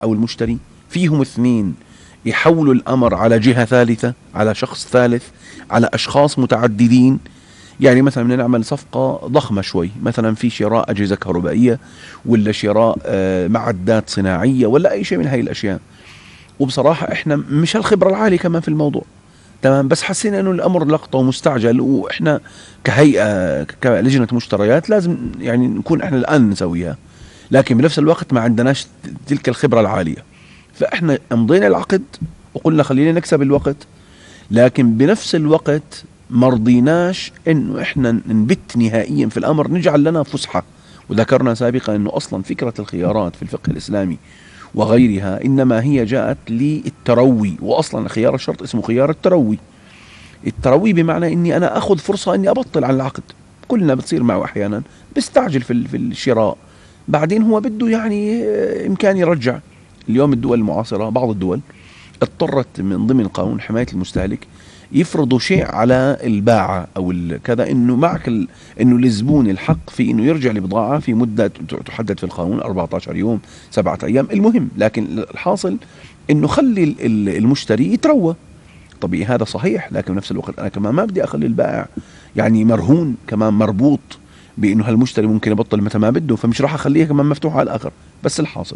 أو المشتري فيهم اثنين يحولوا الأمر على جهة ثالثة، على شخص ثالث، على أشخاص متعددين. يعني مثلا بدنا نعمل صفقة ضخمة شوي، مثلا في شراء أجهزة كهربائية، ولا شراء معدات صناعية، ولا أي شيء من هاي الأشياء. وبصراحة إحنا مش هالخبرة العالية كمان في الموضوع، تمام، بس حسينا إنه الأمر لقطة ومستعجل، وإحنا كهيئة كلجنة مشتريات لازم يعني نكون إحنا الآن نسويها، لكن بنفس الوقت ما عندناش تلك الخبرة العالية. فإحنا امضينا العقد وقلنا خلينا نكسب الوقت، لكن بنفس الوقت مرضيناش انه احنا نبت نهائيا في الامر، نجعل لنا فسحة. وذكرنا سابقا انه اصلا فكرة الخيارات في الفقه الاسلامي وغيرها انما هي جاءت للتروي، واصلا خيار الشرط اسمه خيار التروي. التروي بمعنى اني انا اخذ فرصة اني ابطل عن العقد. كلنا بتصير معه احيانا، بيستعجل في الشراء، بعدين هو بده يعني امكان يرجع. اليوم الدول المعاصرة بعض الدول اضطرت من ضمن قانون حماية المستهلك يفرضوا شيء على الباعة او كذا، انه معك انه للزبون الحق في انه يرجع لبضاعة في مدة تحدد في القانون 14 يوم 7 ايام المهم، لكن الحاصل انه خلي المشتري يتروى. طبيعي هذا صحيح، لكن بنفس الوقت انا كمان ما بدي اخلي البائع يعني مرهون كمان مربوط بانه هالمشتري ممكن يبطل متى ما بده، فمش راح اخليه كمان مفتوح على الاخر. بس الحاصل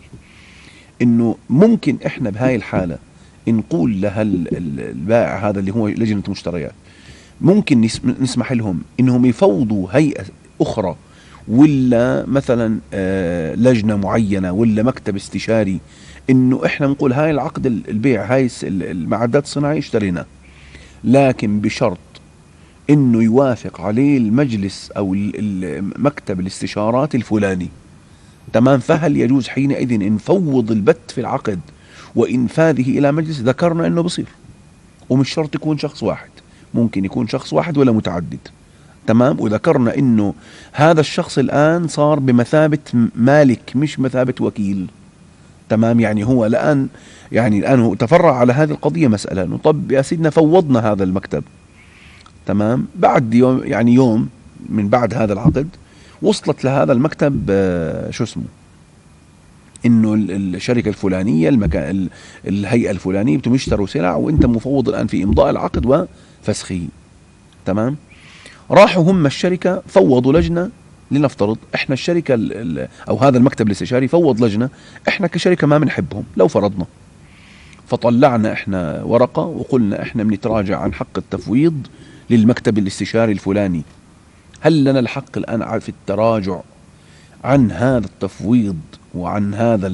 انه ممكن احنا بهاي الحالة نقول لها البائع هذا اللي هو لجنة المشتريات، ممكن نسمح لهم انهم يفوضوا هيئة اخرى، ولا مثلا لجنة معينة، ولا مكتب استشاري، انه احنا نقول هاي العقد البيع هاي المعدات الصناعية اشترينا، لكن بشرط انه يوافق عليه المجلس او مكتب الاستشارات الفلاني. تمام، فهل يجوز حينئذ نفوض البت في العقد وإنفاذه إلى مجلس؟ ذكرنا أنه بصير، ومش شرط يكون شخص واحد، ممكن يكون شخص واحد ولا متعدد. تمام، وذكرنا أنه هذا الشخص الآن صار بمثابة مالك مش مثابة وكيل. تمام، يعني هو الآن هو تفرع على هذه القضية مسألة أنه طب يا سيدنا فوضنا هذا المكتب، تمام، بعد يوم يعني يوم من بعد هذا العقد وصلت لهذا المكتب شو اسمه انه الشركه الفلانيه المكان الهيئه الفلانيه بدهم يشتروا سلع، وانت مفوض الان في امضاء العقد وفسخه. تمام، راحوا هم الشركه فوضوا لجنه، لنفترض احنا الشركه او هذا المكتب الاستشاري فوض لجنه، احنا كشركه ما بنحبهم لو فرضنا، فطلعنا احنا ورقه وقلنا احنا بنتراجع عن حق التفويض للمكتب الاستشاري الفلاني. هل لنا الحق الان في التراجع عن هذا التفويض وعن هذا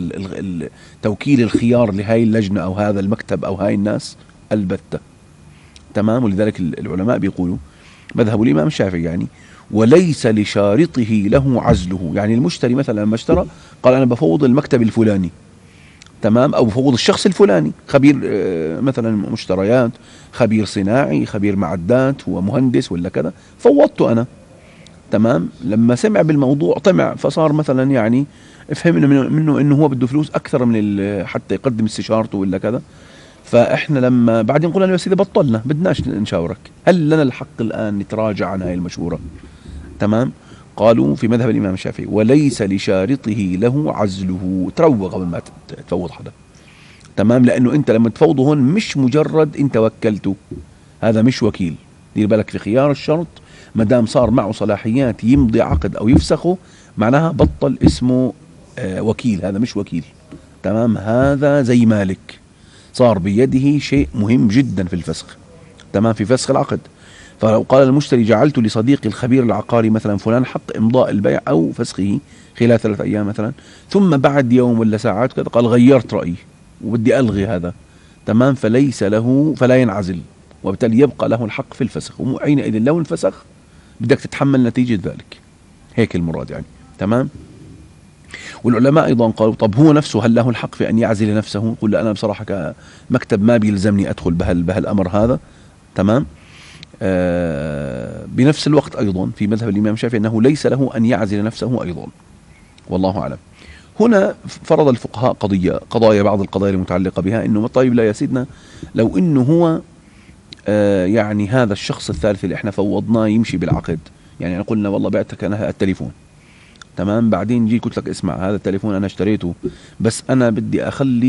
توكيل الخيار لهاي اللجنة أو هذا المكتب أو هاي الناس؟ البتة. تمام، ولذلك العلماء بيقولوا مذهب الإمام الشافعي يعني وليس لشارطه له عزله. يعني المشتري مثلا لما اشترى قال أنا بفوض المكتب الفلاني، تمام، أو بفوض الشخص الفلاني، خبير مثلا مشتريات، خبير صناعي، خبير معدات، هو مهندس ولا كذا، فوضته أنا. تمام، لما سمع بالموضوع طمع، فصار مثلا يعني فهمنا منه انه هو بده فلوس اكثر من حتى يقدم استشارته ولا كذا. فاحنا لما بعدين قلنا له يا سيدي بطلنا بدناش نشاورك، هل لنا الحق الان نتراجع عن هاي المشوره؟ تمام، قالوا في مذهب الامام الشافعي وليس لشارطه له عزله، تروى قبل ما تفوض حدا. تمام، لانه انت لما تفوضه هون مش مجرد انت وكلته، هذا مش وكيل. دير بالك في خيار الشرط ما دام صار معه صلاحيات يمضي عقد او يفسخه، معناها بطل اسمه وكيل، هذا مش وكيل. تمام، هذا زي مالك، صار بيده شيء مهم جدا في الفسخ. تمام، في فسخ العقد. فلو قال المشتري جعلت لصديقي الخبير العقاري مثلا فلان حق امضاء البيع او فسخه خلال 3 ايام مثلا، ثم بعد يوم ولا ساعات كذا قال غيرت رايي وبدي الغي هذا، تمام، فليس له، فلا ينعزل، وبالتالي يبقى له الحق في الفسخ، وحينئذ لو انفسخ بدك تتحمل نتيجة ذلك. هيك المراد يعني. تمام، والعلماء أيضا قالوا طب هو نفسه هل له الحق في أن يعزل نفسه؟ يقول لا أنا بصراحة كمكتب ما بيلزمني أدخل بهالأمر هذا. تمام، بنفس الوقت أيضا في مذهب الإمام الشافعي أنه ليس له أن يعزل نفسه أيضا، والله أعلم. هنا فرض الفقهاء قضايا بعض القضايا المتعلقة بها، إنه طيب لا يا سيدنا لو إنه هو يعني هذا الشخص الثالث اللي احنا فوضناه يمشي بالعقد، يعني قلنا والله بعتك انا التليفون، تمام، بعدين جيت قلت لك اسمع هذا التليفون انا اشتريته، بس انا بدي اخلي